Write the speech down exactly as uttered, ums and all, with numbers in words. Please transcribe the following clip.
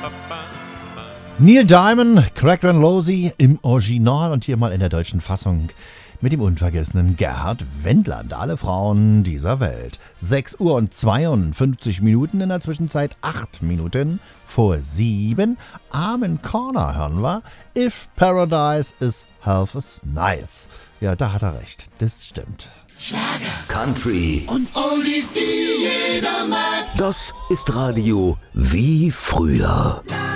Neil Diamond, Craig Losey im Original und hier mal in der deutschen Fassung mit dem unvergessenen Gerhard Wendler und alle Frauen dieser Welt. sechs Uhr und zweiundfünfzig Minuten, in der Zwischenzeit acht Minuten vor sieben. Armin Corner hören wir. If Paradise is half as nice. Ja, da hat er recht. Das stimmt. Schlager, Country und Oldies, die jeder mag. Das ist Radio wie früher. Da